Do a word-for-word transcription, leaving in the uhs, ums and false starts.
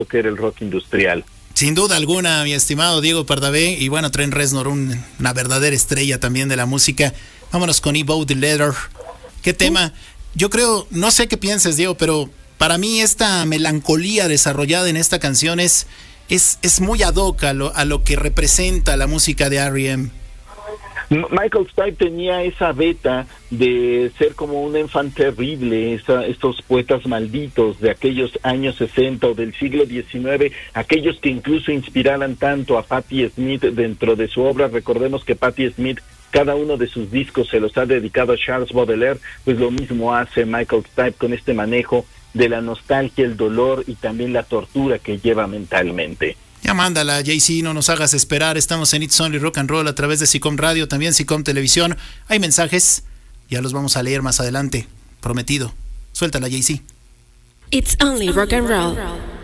que era el rock industrial. Sin duda alguna, mi estimado Diego Pardavé, y bueno, Trent Reznor, un, una verdadera estrella también de la música. Vámonos con Evo the Leather. ¿Qué tema? Yo creo, no sé qué pienses, Diego, pero para mí esta melancolía desarrollada en esta canción es, es, es muy ad hoc a lo, a lo que representa la música de R E M. Michael Stipe tenía esa beta de ser como un enfant terrible, esa, estos poetas malditos de aquellos años sesenta o del siglo diecinueve, aquellos que incluso inspiraran tanto a Patti Smith dentro de su obra. Recordemos que Patti Smith, cada uno de sus discos se los ha dedicado a Charles Baudelaire, pues lo mismo hace Michael Stipe con este manejo de la nostalgia, el dolor y también la tortura que lleva mentalmente. Ya mándala, Jay-Z, no nos hagas esperar. Estamos en It's Only Rock and Roll a través de SICOM Radio, también SICOM Televisión. Hay mensajes, ya los vamos a leer más adelante, prometido. Suéltala, Jay-Z. It's Only Rock and Roll.